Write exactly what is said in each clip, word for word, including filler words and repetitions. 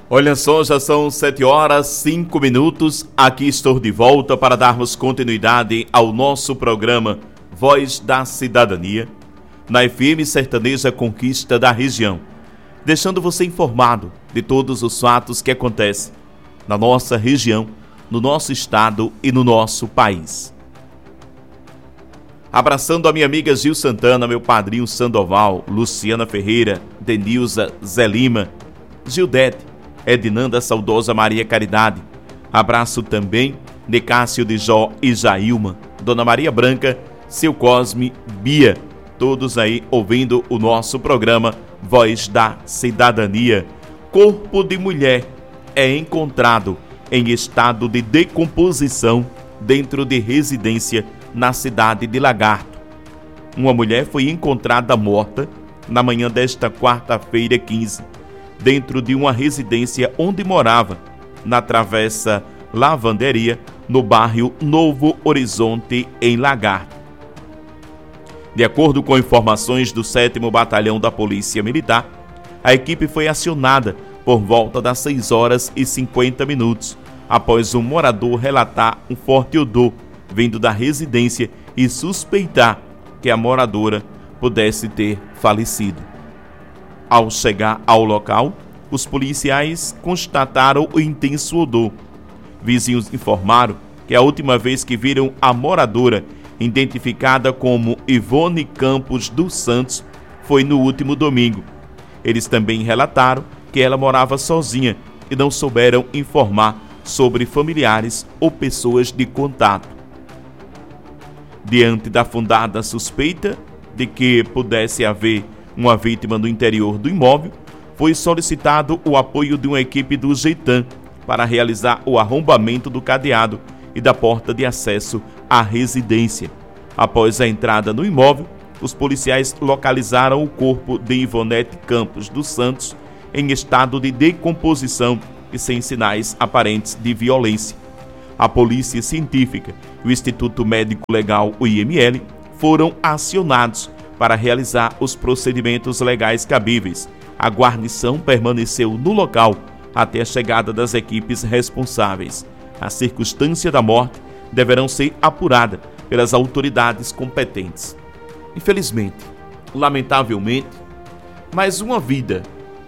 Olha só, já são sete horas, cinco minutos. Aqui estou de volta para darmos continuidade ao nosso programa Voz da Cidadania, na F M Sertaneja Conquista da região, deixando você informado de todos os fatos que acontecem na nossa região, no nosso estado e no nosso país. Abraçando a minha amiga Gil Santana, meu padrinho Sandoval, Luciana Ferreira, Denilza, Zé Lima, Gildete, Edinanda Saudosa Maria Caridade. Abraço também Necácio de Jó e Jailma, Dona Maria Branca, Seu Cosme, Bia, todos aí ouvindo o nosso programa Voz da Cidadania. Corpo de mulher é encontrado em estado de decomposição dentro de residência na cidade de Lagarto. Uma mulher foi encontrada morta na manhã desta quarta-feira quinze, dentro de uma residência onde morava, na Travessa Lavanderia, no bairro Novo Horizonte, em Lagarto. De acordo com informações do sétimo Batalhão da Polícia Militar, a equipe foi acionada por volta das seis horas e cinquenta minutos, após um morador relatar um forte odor vindo da residência e suspeitar que a moradora pudesse ter falecido. Ao chegar ao local, os policiais constataram o intenso odor. Vizinhos informaram que a última vez que viram a moradora, identificada como Ivone Campos dos Santos, foi no último domingo. Eles também relataram que ela morava sozinha e não souberam informar sobre familiares ou pessoas de contato. Diante da fundada suspeita de que pudesse haver uma vítima no interior do imóvel, foi solicitado o apoio de uma equipe do Geitan para realizar o arrombamento do cadeado e da porta de acesso à residência. Após a entrada no imóvel, os policiais localizaram o corpo de Ivonete Campos dos Santos em estado de decomposição e sem sinais aparentes de violência. A Polícia Científica e o Instituto Médico Legal, o I M L, foram acionados para realizar os procedimentos legais cabíveis. A guarnição permaneceu no local até a chegada das equipes responsáveis. A circunstância da morte deverão ser apurada pelas autoridades competentes. Infelizmente, lamentavelmente, mais uma vida,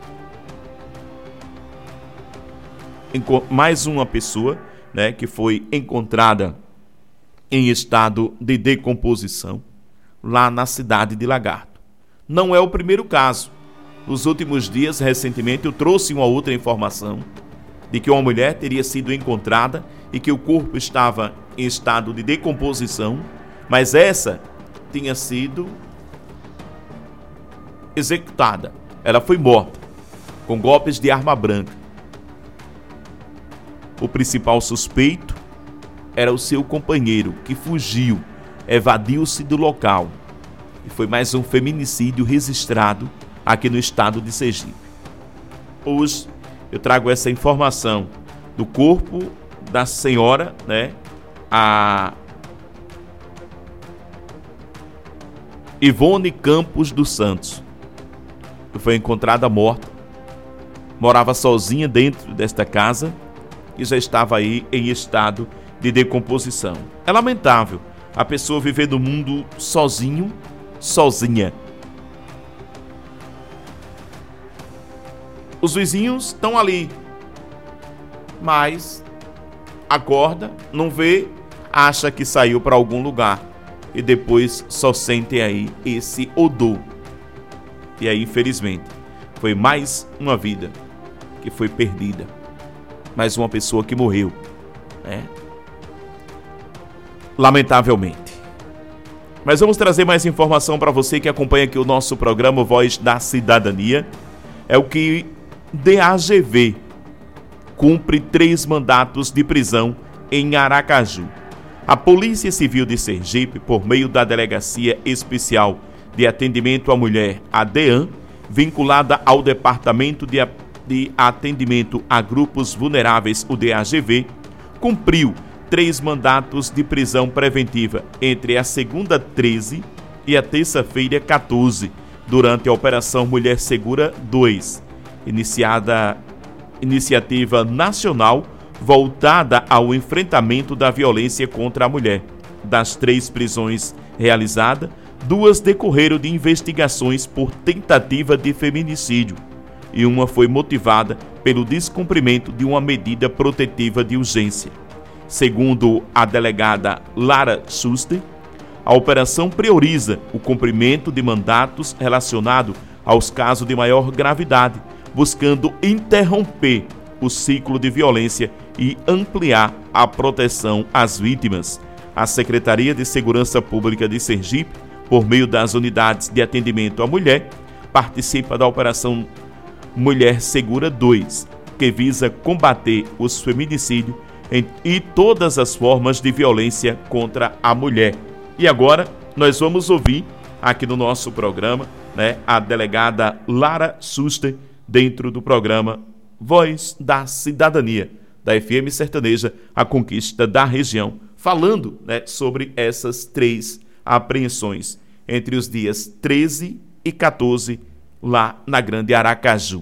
mais uma pessoa, né, que foi encontrada em estado de decomposição lá na cidade de Lagarto. Não é o primeiro caso. Nos últimos dias, recentemente, eu trouxe uma outra informação de que uma mulher teria sido encontrada e que o corpo estava em estado de decomposição, mas essa tinha sido executada. Ela foi morta com golpes de arma branca. O principal suspeito era o seu companheiro, que fugiu, evadiu-se do local. E foi mais um feminicídio registrado aqui no estado de Sergipe. Hoje eu trago essa informação do corpo da senhora, né, a Ivone Campos dos Santos, que foi encontrada morta, morava sozinha dentro desta casa e já estava aí em estado de decomposição. É lamentável a pessoa viver no mundo sozinho, sozinha. Os vizinhos estão ali, mas acorda, não vê, acha que saiu para algum lugar e depois só sente aí esse odor. E aí, infelizmente, foi mais uma vida que foi perdida, mais uma pessoa que morreu, né? Lamentavelmente. Mas vamos trazer mais informação para você que acompanha aqui o nosso programa Voz da Cidadania. É o que D A G V cumpre três mandatos de prisão em Aracaju. A Polícia Civil de Sergipe, por meio da Delegacia Especial de Atendimento à Mulher, a DEAM, vinculada ao Departamento de, de Atendimento a Grupos Vulneráveis, o D A G V, cumpriu três mandatos de prisão preventiva entre a segunda treze e a terça-feira quatorze, durante a Operação Mulher Segura dois, iniciada iniciativa nacional voltada ao enfrentamento da violência contra a mulher. Das três prisões realizadas, duas decorreram de investigações por tentativa de feminicídio e uma foi motivada pelo descumprimento de uma medida protetiva de urgência. Segundo a delegada Lara Schuster, a operação prioriza o cumprimento de mandatos relacionados aos casos de maior gravidade, buscando interromper o ciclo de violência e ampliar a proteção às vítimas. A Secretaria de Segurança Pública de Sergipe, por meio das unidades de atendimento à mulher, participa da Operação Mulher Segura dois, que visa combater os feminicídios e todas as formas de violência contra a mulher. E agora nós vamos ouvir aqui no nosso programa, né, a delegada Lara Schuster, dentro do programa Voz da Cidadania, da F M Sertaneja, a conquista da região, falando, né, sobre essas três apreensões entre os dias treze e quatorze, lá na Grande Aracaju.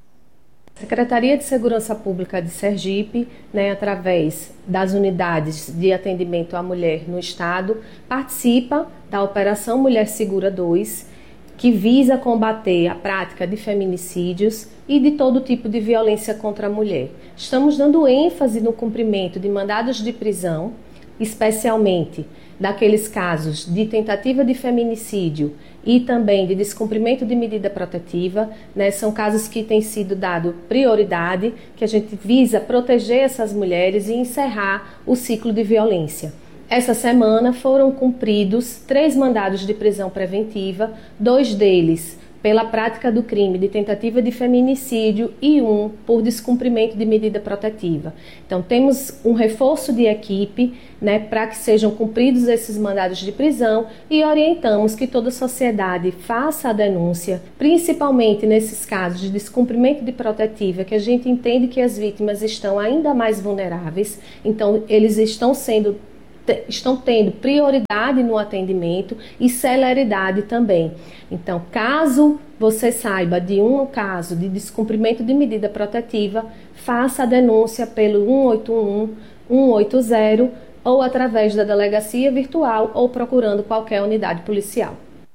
Secretaria de Segurança Pública de Sergipe, né, através das unidades de atendimento à mulher no estado, participa da Operação Mulher Segura dois, que visa combater a prática de feminicídios e de todo tipo de violência contra a mulher. Estamos dando ênfase no cumprimento de mandados de prisão, especialmente daqueles casos de tentativa de feminicídio e também de descumprimento de medida protetiva, né? São casos que têm sido dado prioridade, que a gente visa proteger essas mulheres e encerrar o ciclo de violência. Essa semana foram cumpridos três mandados de prisão preventiva, dois deles pela prática do crime de tentativa de feminicídio e um por descumprimento de medida protetiva. Então, temos um reforço de equipe, né, para que sejam cumpridos esses mandados de prisão e orientamos que toda a sociedade faça a denúncia, principalmente nesses casos de descumprimento de protetiva, que a gente entende que as vítimas estão ainda mais vulneráveis, então eles estão sendo estão tendo prioridade no atendimento e celeridade também. Então, caso você saiba de um caso de descumprimento de medida protetiva, faça a denúncia pelo um oito um, um oito zero ou através da delegacia virtual ou procurando qualquer unidade policial.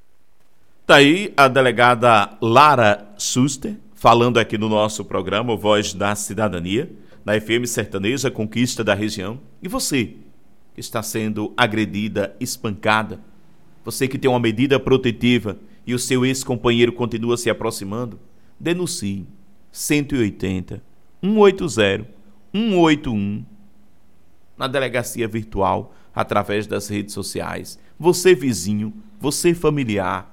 Tá aí a delegada Lara Schuster falando aqui no nosso programa Voz da Cidadania, na F M Sertaneja, Conquista da Região. E você que está sendo agredida, espancada, você que tem uma medida protetiva e o seu ex-companheiro continua se aproximando, denuncie cento e oitenta, cento e oitenta, cento e oitenta e um na delegacia virtual, através das redes sociais. Você vizinho, você familiar,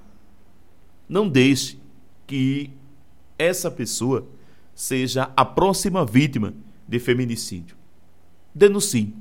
não deixe que essa pessoa seja a próxima vítima de feminicídio. Denuncie.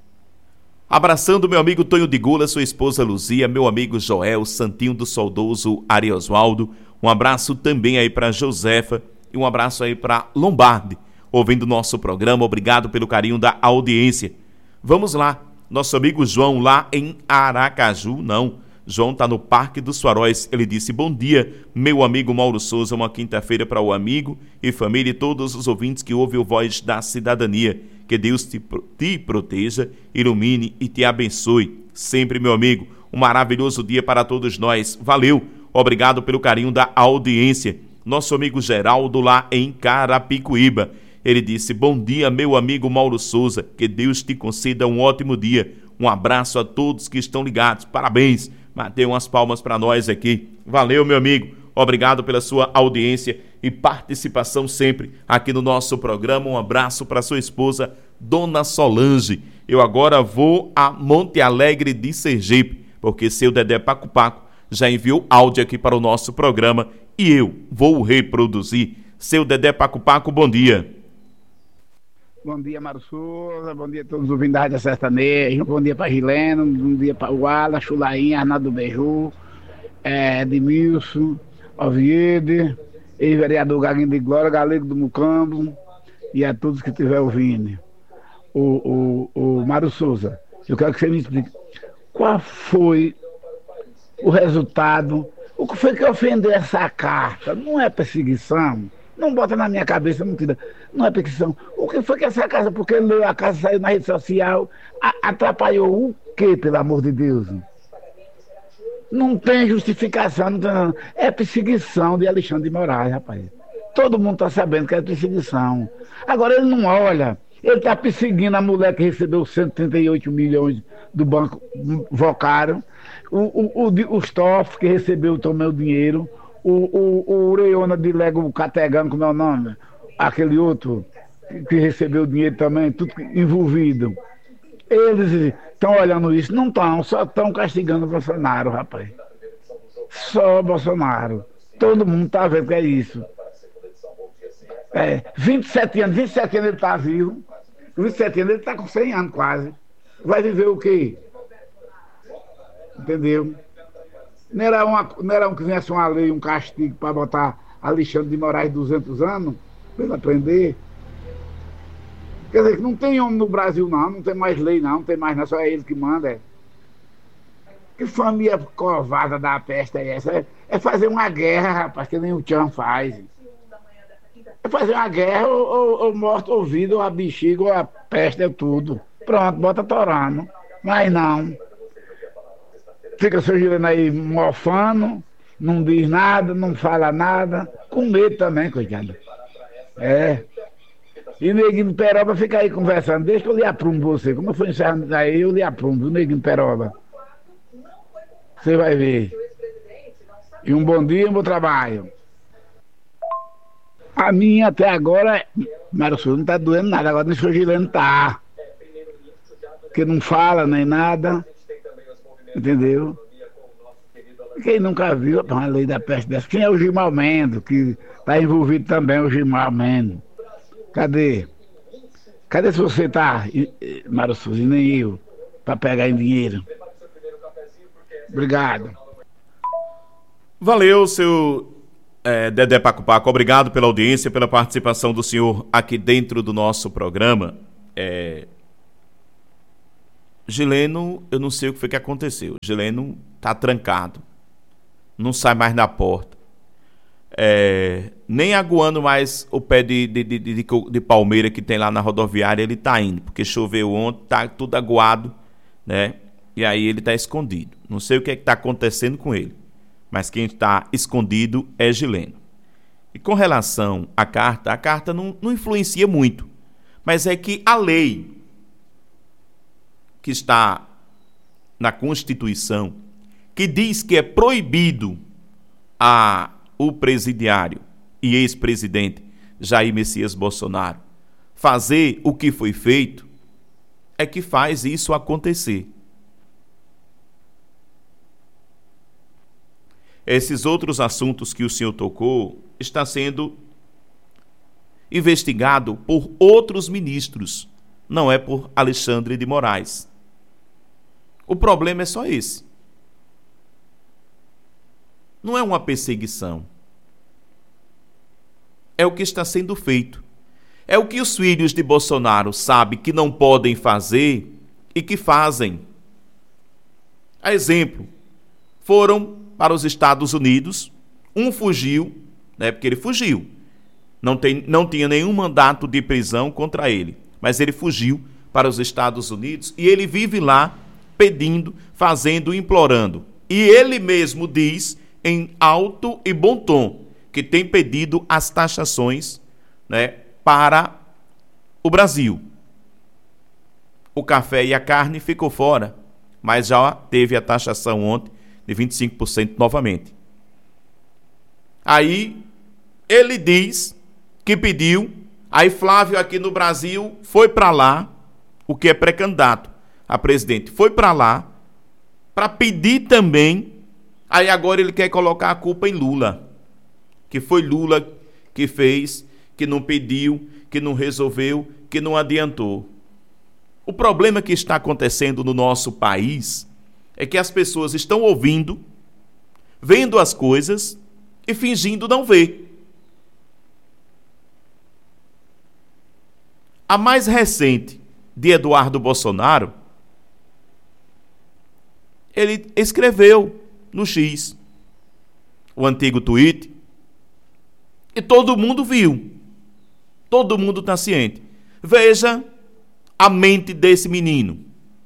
Abraçando meu amigo Tonho de Gula, sua esposa Luzia, meu amigo Joel, santinho do saudoso Ari Oswaldo. Um abraço também aí para Josefa e um abraço aí para Lombardi, ouvindo nosso programa. Obrigado pelo carinho da audiência. Vamos lá, nosso amigo João lá em Aracaju, não. João está no Parque dos Faróis. Ele disse: bom dia, meu amigo Mauro Souza, uma quinta-feira para o amigo e família e todos os ouvintes que ouvem o Voz da Cidadania. Que Deus te, te proteja, ilumine e te abençoe. Sempre, meu amigo, um maravilhoso dia para todos nós. Valeu, obrigado pelo carinho da audiência. Nosso amigo Geraldo lá em Carapicuíba. Ele disse: bom dia, meu amigo Mauro Souza. Que Deus te conceda um ótimo dia. Um abraço a todos que estão ligados. Parabéns. Matei umas palmas para nós aqui. Valeu, meu amigo. Obrigado pela sua audiência e participação sempre aqui no nosso programa. Um abraço para sua esposa, Dona Solange. Eu agora vou a Monte Alegre de Sergipe, porque seu Dedé Paco Paco já enviou áudio aqui para o nosso programa e eu vou reproduzir. Seu Dedé Paco Paco, bom dia. Bom dia, Mário Souza, bom dia a todos os ouvintes da Rádio Sertaneja, bom dia para Gileno, bom dia para o Ala, Chulainha, Arnaldo Beiju, é, Edmilson, Oviedo, ex-vereador Gaguinho de Glória, Galego do Mucambo e a todos que estiver ouvindo. O, o, o Mário Souza, eu quero que você me explique qual foi o resultado, o que foi que ofendeu essa carta? Não é perseguição? Não bota na minha cabeça, não tira. Não é perseguição. O que foi que essa casa, porque leu a casa, saiu na rede social, a, atrapalhou o quê, pelo amor de Deus? Não tem justificação, não tem nada. É perseguição de Alexandre de Moraes, rapaz. Todo mundo está sabendo que é perseguição. Agora ele não olha. Ele está perseguindo a mulher que recebeu cento e trinta e oito milhões do Banco Vocário, o, o, o, o Stoff, que recebeu também o dinheiro, o, o, o Ureona de Lego Categano, como é o nome? Aquele outro que, que recebeu o dinheiro também, tudo envolvido. Eles estão olhando isso? Não estão, só estão castigando o Bolsonaro, rapaz. Só Bolsonaro. Todo mundo está vendo que é isso. É, vinte e sete anos, vinte e sete anos ele está vivo. vinte e sete anos ele está com cem anos quase. Vai viver o quê? Entendeu? Não era, uma, não era um que viesse uma lei, um castigo para botar Alexandre de Moraes duzentos anos? Para ele aprender? Quer dizer, que não tem homem no Brasil não, não tem mais lei não, não tem mais não, só é ele que manda. É. Que família covada da peste é essa? É, é fazer uma guerra, rapaz, que nem o Tchan faz. É fazer uma guerra, ou, ou, ou morto, ou vida, ou a bexiga, ou a peste, é tudo. Pronto, bota torando. Mas não. Fica surgindo aí mofando, não diz nada, não fala nada, com medo também, coitado. É. E o Neguinho Peroba fica aí conversando, deixa que eu lhe aprumo você. Como eu fui encerrando aí, eu lhe aprumo, o Neguinho Peroba. Você vai ver. E um bom dia, um bom trabalho. A minha até agora, Marcio, não tá doendo nada, agora nesse Gileno tá. Porque não fala nem nada. Entendeu? Quem nunca viu a lei da peste dessa? Quem é o Gilmar Mendes, que tá envolvido também, o Gilmar Mendes? Cadê? Cadê se você tá, Marcio, e nem eu, para pegar em dinheiro? Obrigado. Valeu, seu é, Dedé Paco Paco. Obrigado pela audiência, pela participação do senhor aqui dentro do nosso programa. É... Gileno, eu não sei o que foi que aconteceu. Gileno tá trancado. Não sai mais da porta. É... Nem aguando mais o pé de, de, de, de, de palmeira que tem lá na rodoviária, ele tá indo. Porque choveu ontem, tá tudo aguado, né? E aí ele tá escondido. Não sei o que é que tá acontecendo com ele. Mas quem está escondido é Gileno. E com relação à carta, a carta não, não influencia muito. Mas é que a lei que está na Constituição, que diz que é proibido a, o presidiário e ex-presidente Jair Messias Bolsonaro fazer o que foi feito, é que faz isso acontecer. Esses outros assuntos que o senhor tocou está sendo investigado por outros ministros, não é por Alexandre de Moraes. O problema é só esse. Não é uma perseguição. É o que está sendo feito. É o que os filhos de Bolsonaro sabem que não podem fazer e que fazem. A exemplo, foram para os Estados Unidos, um fugiu, né, porque ele fugiu. Não, tem, não tinha nenhum mandato de prisão contra ele, mas ele fugiu para os Estados Unidos e ele vive lá pedindo, fazendo, implorando. E ele mesmo diz, em alto e bom tom, que tem pedido as taxações, né, para o Brasil. O café e a carne ficou fora, mas já teve a taxação ontem de vinte e cinco por cento novamente. Aí ele diz que pediu, aí Flávio aqui no Brasil foi para lá, o que é pré-candidato a presidente, foi para lá para pedir também, aí agora ele quer colocar a culpa em Lula, que foi Lula que fez, que não pediu, que não resolveu, que não adiantou. O problema que está acontecendo no nosso país é que as pessoas estão ouvindo, vendo as coisas e fingindo não ver. A mais recente de Eduardo Bolsonaro, ele escreveu no X, o antigo tweet, E todo mundo viu. Todo mundo está ciente. Veja a mente desse menino.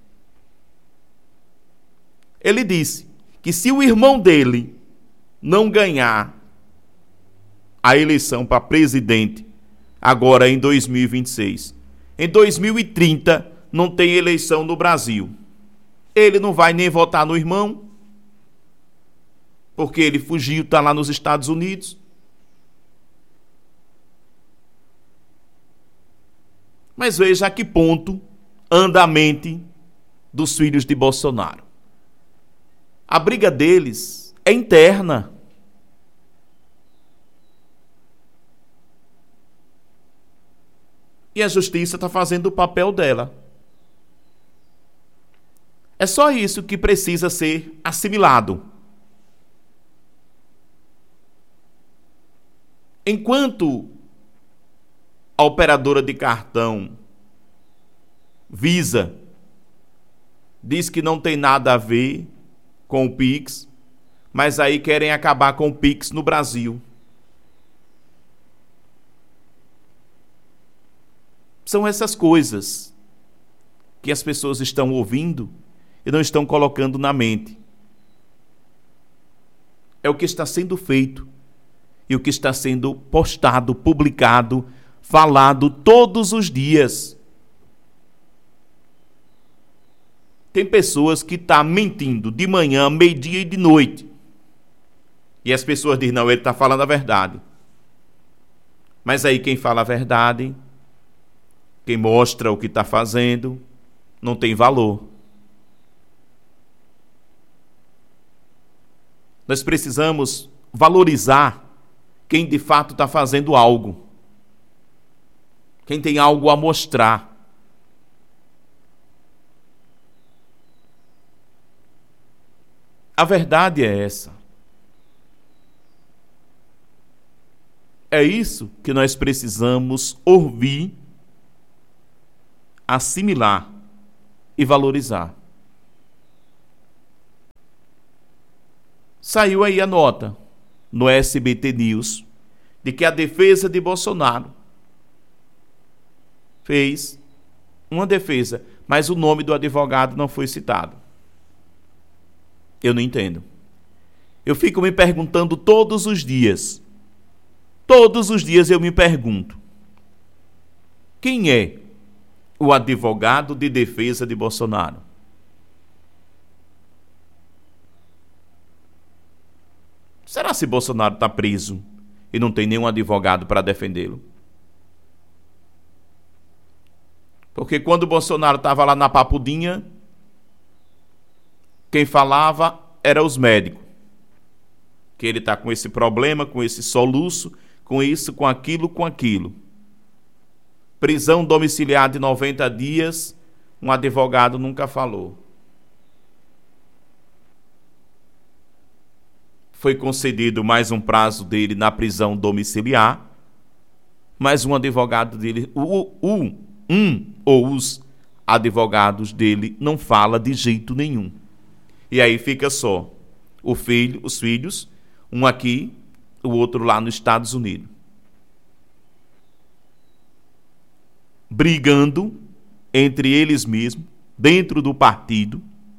Ele disse que se o irmão dele não ganhar a eleição para presidente agora em dois mil e vinte e seis, em dois mil e trinta não tem eleição no Brasil. Ele não vai nem votar no irmão, porque ele fugiu, está lá nos Estados Unidos. Mas veja a que ponto anda a mente dos filhos de Bolsonaro. A briga deles é interna. E a justiça está fazendo o papel dela. É só isso que precisa ser assimilado. Enquanto a operadora de cartão Visa diz que não tem nada a ver com o Pix, mas aí querem acabar com o Pix no Brasil. São essas coisas que as pessoas estão ouvindo e não estão colocando na mente. É o que está sendo feito e o que está sendo postado, publicado, falado todos os dias. Tem pessoas que estão mentindo de manhã, meio-dia e de noite. E as pessoas dizem, não, ele está falando a verdade. Mas aí quem fala a verdade, quem mostra o que está fazendo, não tem valor. Nós precisamos valorizar quem de fato está fazendo algo. Quem tem algo a mostrar. A verdade é essa. É isso que nós precisamos ouvir, assimilar e valorizar. Saiu aí a nota no S B T News de que a defesa de Bolsonaro fez uma defesa, mas o nome do advogado não foi citado. Eu não entendo. Eu fico me perguntando todos os dias. Todos os dias eu me pergunto. Quem é o advogado de defesa de Bolsonaro? Será se Bolsonaro está preso e não tem nenhum advogado para defendê-lo? Porque quando Bolsonaro estava lá na papudinha, quem falava eram os médicos. Que ele está com esse problema, com esse soluço, com isso, com aquilo, com aquilo. Prisão domiciliar de noventa dias, um advogado nunca falou. Foi concedido mais um prazo dele na prisão domiciliar, mas um advogado dele, o, o, um ou os advogados dele não fala de jeito nenhum. E aí fica só o filho, os filhos, um aqui, o outro lá nos Estados Unidos. Brigando entre eles mesmos, dentro do partido.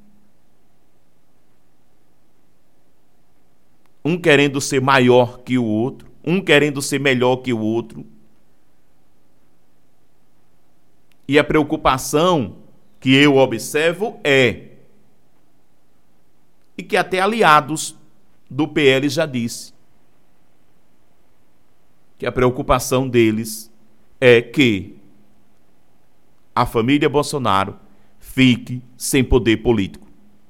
Um querendo ser maior que o outro, um querendo ser melhor que o outro. E a preocupação que eu observo é, e que até aliados do P L já disse, que a preocupação deles é que a família Bolsonaro fique sem poder político.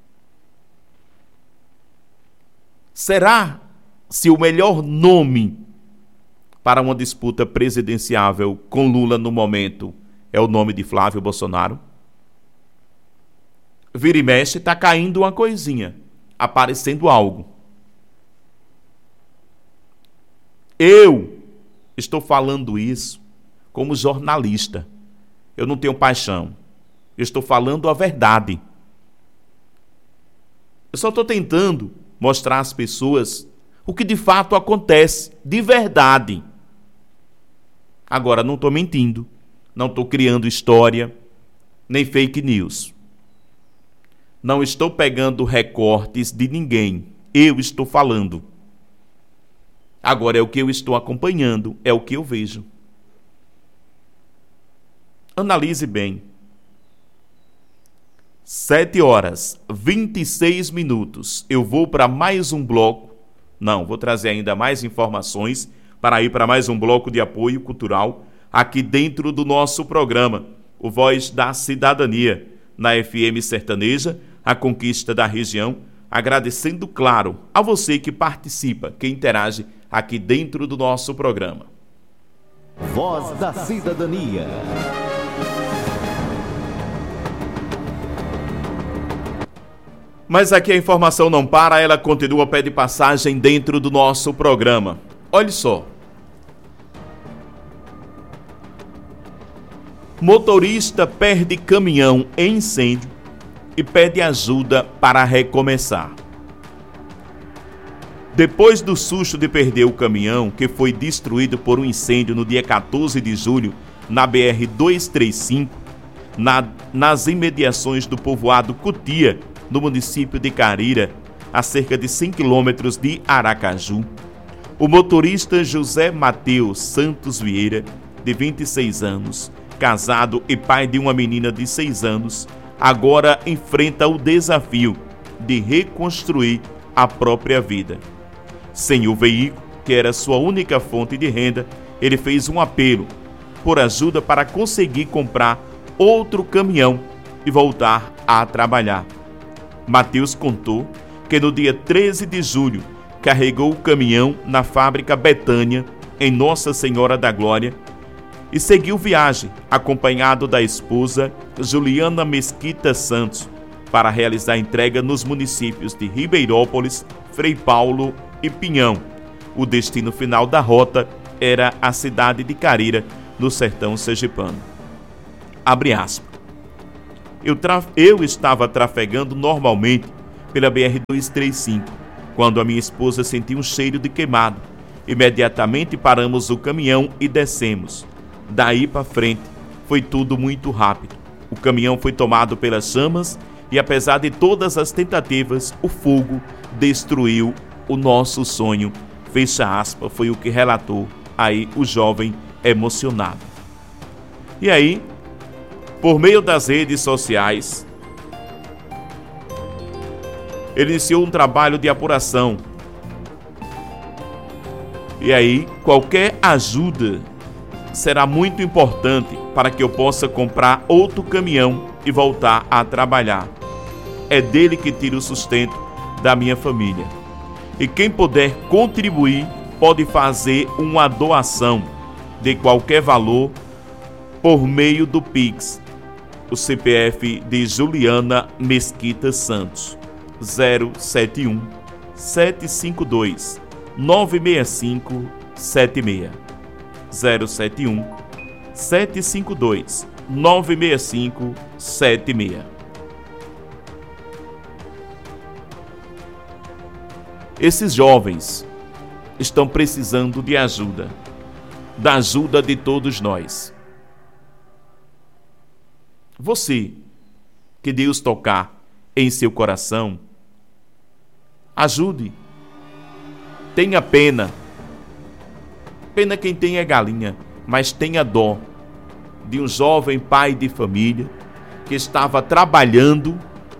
Será se o melhor nome para uma disputa presidenciável com Lula no momento é o nome de Flávio Bolsonaro? Vira e mexe, está caindo uma coisinha, aparecendo algo. Eu estou falando isso como jornalista. Eu não tenho paixão. Eu estou falando a verdade. Eu só estou tentando mostrar às pessoas o que de fato acontece, de verdade. Agora, não estou mentindo, não estou criando história, nem fake news. Não estou pegando recortes de ninguém. Eu estou falando. Agora, é o que eu estou acompanhando, é o que eu vejo. Analise bem. Sete horas, vinte e seis minutos. Eu vou para mais um bloco. Não, vou trazer ainda mais informações para ir para mais um bloco de apoio cultural aqui dentro do nosso programa, o Voz da Cidadania, na F M Sertaneja, a conquista da região, agradecendo, claro, a você que participa, que interage aqui dentro do nosso programa. Voz da Cidadania. Mas aqui a informação não para, ela continua, pé de passagem dentro do nosso programa. Olha só. Motorista perde caminhão em incêndio e pede ajuda para recomeçar. Depois do susto de perder o caminhão, que foi destruído por um incêndio no dia quatorze de julho, na B R duzentos e trinta e cinco, na, nas imediações do povoado Cutia, no município de Carira, a cerca de cem quilômetros de Aracaju, o motorista José Mateus Santos Vieira, de vinte e seis anos, casado e pai de uma menina de seis anos, agora enfrenta o desafio de reconstruir a própria vida. Sem o veículo, que era sua única fonte de renda, ele fez um apelo por ajuda para conseguir comprar outro caminhão e voltar a trabalhar. Mateus contou que no dia treze de julho carregou o caminhão na fábrica Betânia, em Nossa Senhora da Glória, e seguiu viagem acompanhado da esposa Juliana Mesquita Santos para realizar a entrega nos municípios de Ribeirópolis, Frei Paulo e Pinhão. O destino final da rota era a cidade de Carira, no sertão sergipano. Abre aspas. Eu, traf... eu estava trafegando normalmente pela B R duzentos e trinta e cinco, quando a minha esposa sentiu um cheiro de queimado. Imediatamente paramos o caminhão e descemos. Daí para frente, foi tudo muito rápido. O caminhão foi tomado pelas chamas e, apesar de todas as tentativas, o fogo destruiu o nosso sonho. Fecha aspas, foi o que relatou aí o jovem emocionado. E aí, por meio das redes sociais, ele iniciou um trabalho de apuração. E aí, qualquer ajuda será muito importante para que eu possa comprar outro caminhão e voltar a trabalhar. É dele que tiro o sustento da minha família. E quem puder contribuir pode fazer uma doação de qualquer valor por meio do Pix. O C P F de Juliana Mesquita Santos, zero sete um, sete cinco dois, nove seis cinco sete seis. zero sete um, sete cinco dois, nove seis cinco sete seis. Esses jovens estão precisando de ajuda, da ajuda de todos nós. Você, que Deus tocar em seu coração, ajude. Tenha pena. Pena quem tem é galinha, mas tenha dó de um jovem pai de família que estava trabalhando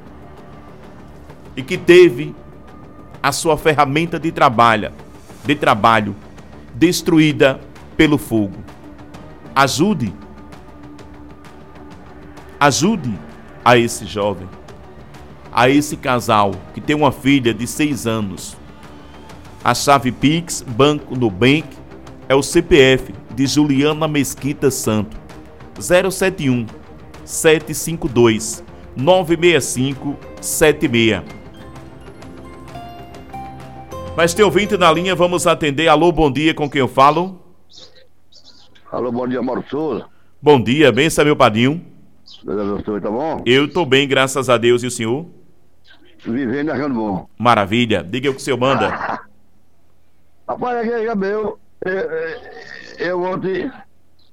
e que teve a sua ferramenta de trabalho, de trabalho destruída pelo fogo. Ajude. Ajude a esse jovem, a esse casal que tem uma filha de seis anos. A chave Pix, Banco Nubank, é o C P F de Juliana Mesquita Santos, zero sete um, sete cinco dois, nove seis cinco sete seis. Mas tem ouvinte na linha, vamos atender. Alô, bom dia, com quem eu falo? Alô, bom dia, Mauro Souza. Bom dia, benção, meu padrinho. Deus abençoe, tá bom? Eu tô bem, graças a Deus, e o senhor? Vivendo e achando bom. Maravilha, diga o que o senhor manda. Rapaz, aqui é meu. Eu, eu ontem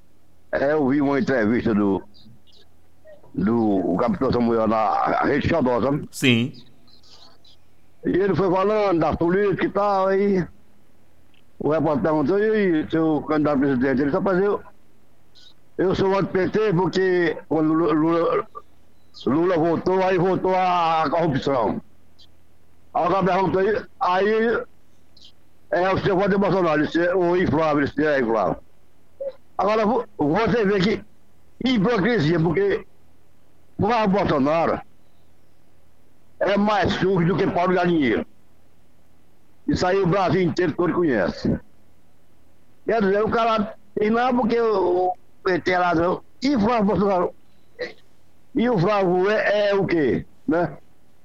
É, eu vi uma entrevista do, do capitão Samuel na Rede Xodó, sabe? Sim. E ele foi falando das políticas e tal, aí o repórter perguntou, e aí, seu candidato a presidente? Ele só fazia, eu sou anti-P T porque quando Lula, Lula, Lula voltou, aí voltou a corrupção. Aí o Gabriel perguntou, aí, aí é o seu voto de Bolsonaro, o inflável, esse é inflável. Agora você vê que hipocrisia, porque o Bolsonaro é mais sujo do que Paulo Galinheiro. Isso aí o Brasil inteiro todo conhece. Quer dizer, o cara tem lá porque o P T lá não. E o Flávio Bolsonaro? E o Flávio é, é o quê? Né?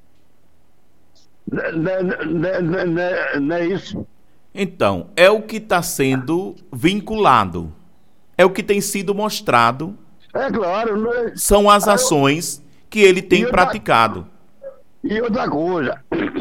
Não é isso? Então, é o que está sendo vinculado. É o que tem sido mostrado. É claro. Né? São as ações que ele tem outra, praticado. E outra coisa.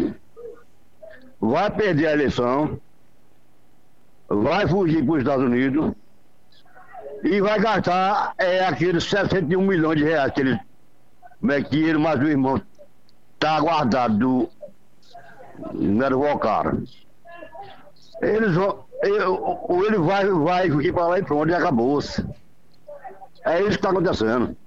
Vai perder a eleição. Vai fugir para os Estados Unidos. E vai gastar é, aqueles sessenta e um milhões de reais que ele, que ele mais o irmão está guardado do Nero Volcara. Eles vão, ele, ele vai, vai ir para lá e pronto, e acabou-se. É isso que está acontecendo.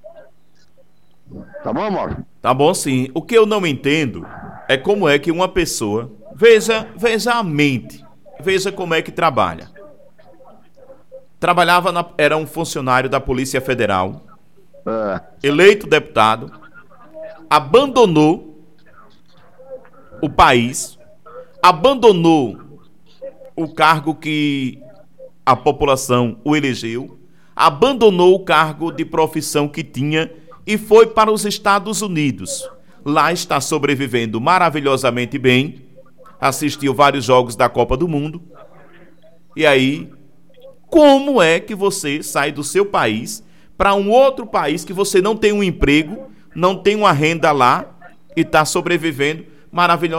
Tá bom, Mauro? Tá bom, sim. O que eu não entendo é como é que uma pessoa... Veja, veja a mente. Veja como é que trabalha. Trabalhava, na, era um funcionário da Polícia Federal, é. eleito deputado, abandonou o país, abandonou o cargo que a população o elegeu, abandonou o cargo de profissão que tinha e foi para os Estados Unidos. Lá está sobrevivendo maravilhosamente bem, assistiu vários jogos da Copa do Mundo. E aí, como é que você sai do seu país para um outro país que você não tem um emprego, não tem uma renda lá e está sobrevivendo maravilhosamente?